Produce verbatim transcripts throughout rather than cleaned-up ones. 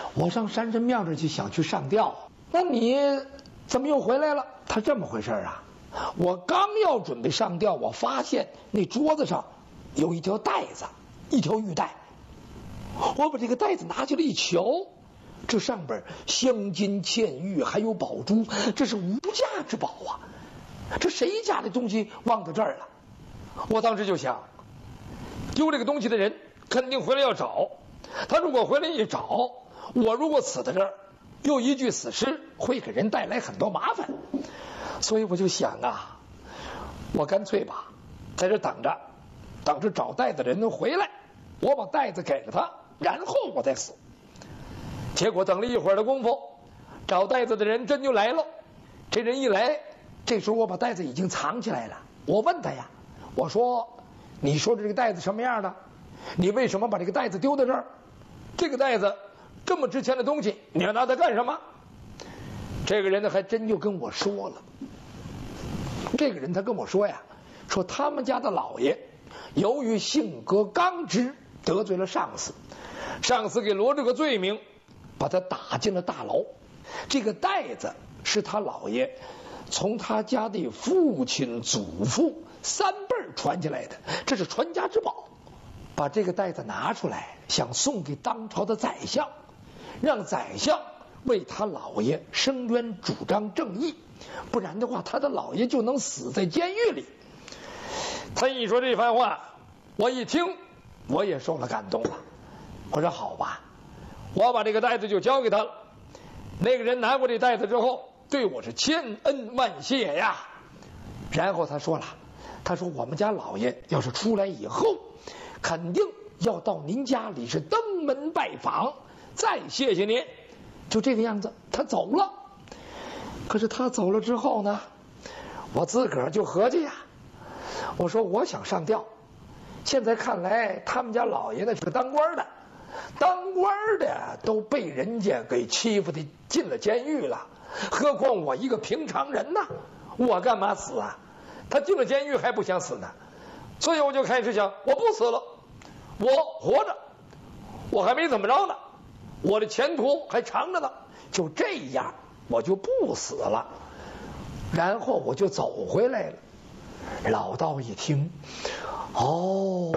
我上山神庙这去想去上吊，那你怎么又回来了？他这么回事啊，我刚要准备上吊，我发现那桌子上有一条带子，一条玉带。我把这个带子拿起来一瞧，这上边镶金嵌玉，还有宝珠，这是无价之宝啊！这谁家的东西忘到这儿了？我当时就想，丢这个东西的人肯定回来要找，他如果回来一找，我如果死在这儿，又一具死尸，会给人带来很多麻烦。所以我就想啊，我干脆吧，在这等着，等着找带子的人能回来，我把带子给了他，然后我再死。结果等了一会儿的功夫，找带子的人真就来了。这人一来，这时候我把带子已经藏起来了。我问他呀，我说你说这个袋子什么样的？你为什么把这个袋子丢在这儿？这个袋子这么值钱的东西，你要拿它干什么？这个人呢还真就跟我说了。这个人他跟我说呀，说他们家的老爷由于性格刚直，得罪了上司，上司给罗这个罪名，把他打进了大牢。这个袋子是他老爷从他家的父亲祖父三辈传下来的，这是传家之宝。把这个袋子拿出来，想送给当朝的宰相，让宰相为他老爷伸冤主张正义，不然的话他的老爷就能死在监狱里。他一说这番话，我一听我也受了感动了。我说好吧，我把这个袋子就交给他了。那个人拿过这袋子之后，对我是千恩万谢呀。然后他说了，他说我们家老爷要是出来以后，肯定要到您家里是登门拜访，再谢谢您。就这个样子，他走了。可是他走了之后呢，我自个儿就合计呀，我说我想上吊，现在看来他们家老爷那是个当官的，当官的都被人家给欺负的进了监狱了，何况我一个平常人呢？我干嘛死啊？他进了监狱还不想死呢。所以我就开始想，我不死了，我活着，我还没怎么着呢，我的前途还长着呢，就这样我就不死了。然后我就走回来了。老道一听，哦，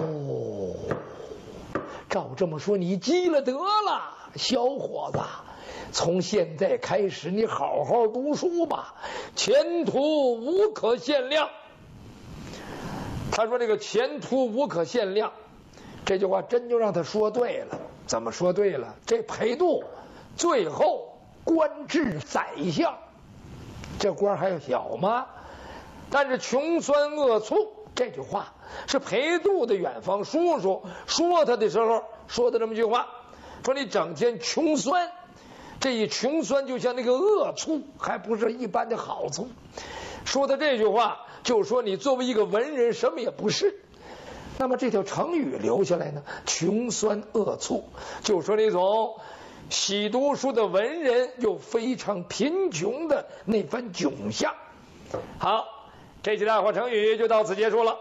照这么说你积了德了，小伙子，从现在开始你好好读书吧，前途无可限量。他说这个前途无可限量，这句话真就让他说对了。怎么说对了？这裴度最后官至宰相，这官还要小吗？但是穷酸恶醋这句话是裴度的远房叔叔说他的时候说的这么句话，说你整天穷酸，这一穷酸就像那个恶醋，还不是一般的好醋。说的这句话就是说你作为一个文人什么也不是。那么这条成语留下来呢，穷酸恶醋，就是说那种喜读书的文人又非常贫穷的那番窘相。好，这期大话成语就到此结束了。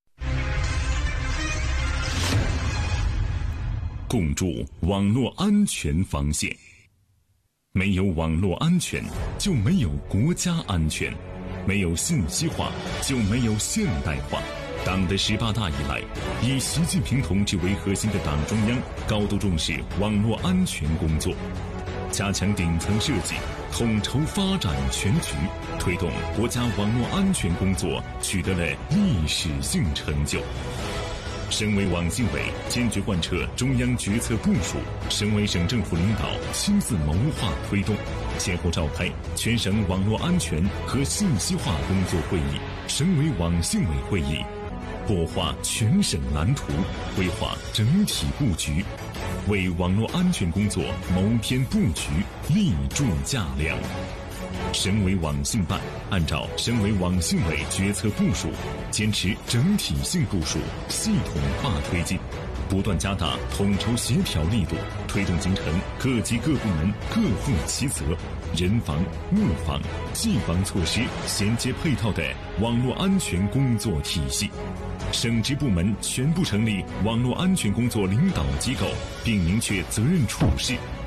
共筑网络安全防线。没有网络安全，就没有国家安全；没有信息化，就没有现代化。党的十八大以来，以习近平同志为核心的党中央高度重视网络安全工作，加强顶层设计，统筹发展全局，推动国家网络安全工作取得了历史性成就。省委网信委坚决贯彻中央决策部署，省委省政府领导亲自谋划推动，先后召开全省网络安全和信息化工作会议、省委网信委会议，擘画全省蓝图，规划整体布局，为网络安全工作谋篇布局，立柱架梁。省委网信办按照省委网信委决策部署，坚持整体性部署，系统化推进，不断加大统筹协调力度，推动形成各级各部门各负其责、人防、物防、技防措施衔接配套的网络安全工作体系。省直部门全部成立网络安全工作领导机构，并明确责任处事。